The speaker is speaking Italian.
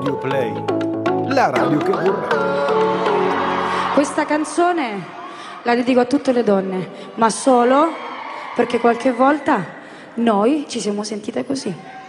Radio Play, la radio che vorrei. Questa canzone la dedico a tutte le donne, ma solo perché qualche volta noi ci siamo sentite così.